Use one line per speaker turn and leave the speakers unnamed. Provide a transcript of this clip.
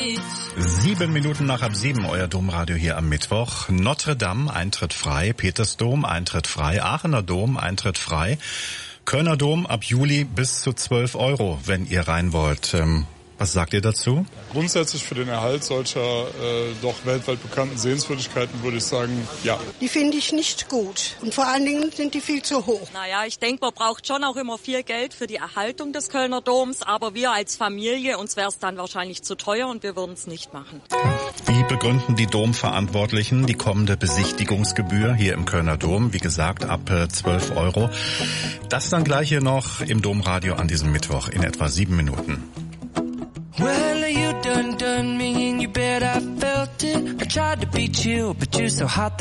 7 Minuten nach halb 7, euer Domradio hier am Mittwoch. Notre Dame, Eintritt frei. Petersdom, Eintritt frei. Aachener Dom, Eintritt frei. Kölner Dom ab Juli bis zu 12 €, wenn ihr rein wollt. Was sagt ihr dazu?
Grundsätzlich für den Erhalt solcher doch weltweit bekannten Sehenswürdigkeiten würde ich sagen, ja.
Die finde ich nicht gut. Und vor allen Dingen sind die viel zu hoch.
Naja, ich denke, man braucht schon auch immer viel Geld für die Erhaltung des Kölner Doms. Aber wir als Familie, uns wäre es dann wahrscheinlich zu teuer und wir würden es nicht machen.
Wie begründen die Domverantwortlichen die kommende Besichtigungsgebühr hier im Kölner Dom? Wie gesagt, ab 12 €. Das dann gleich hier noch im Domradio an diesem Mittwoch in etwa 7 Minuten.
Well, you done me and you bet I felt it. I tried to beat you, but you're so hot that